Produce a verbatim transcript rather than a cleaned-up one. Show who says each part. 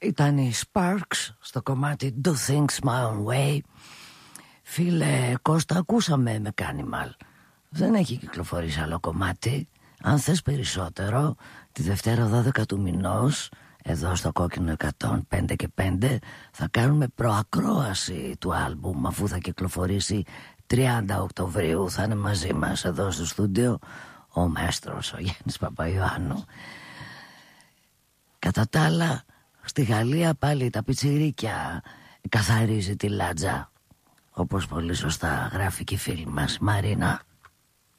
Speaker 1: Ήταν οι Sparks στο κομμάτι Do Things My Own Way. Φίλε Κώστα, ακούσαμε με Animal. Δεν έχει κυκλοφορήσει άλλο κομμάτι. Αν θες περισσότερο, τη Δευτέρα δώδεκα του μηνός, εδώ στο Κόκκινο εκατόν πέντε και πέντε, θα κάνουμε προακρόαση του άλμπουμ, αφού θα κυκλοφορήσει τριάντα Οκτωβρίου. Θα είναι μαζί μας εδώ στο στούντιο ο μαέστρος, ο Γιάννης Παπαϊωάννου. Κατά τα άλλα, στη Γαλλία πάλι τα πιτσιρίκια καθαρίζει τη λάτζα, όπως πολύ σωστά γράφει και η φίλη μας Μαρίνα.